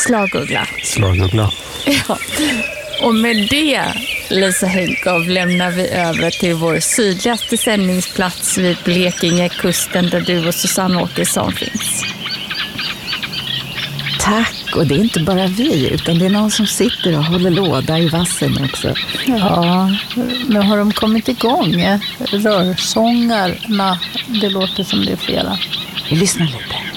Slagugla. Slagugla. Ja. Och med det, Lisa Henkow, lämnar vi över till vår sydligaste sändningsplats vid Blekingekusten där du och Susanne Åkesson finns. Tack, och det är inte bara vi utan det är någon som sitter och håller låda i vassen också. Ja, nu har de kommit igång. Rörsångarna, det låter som det är flera. Vi lyssnar lite.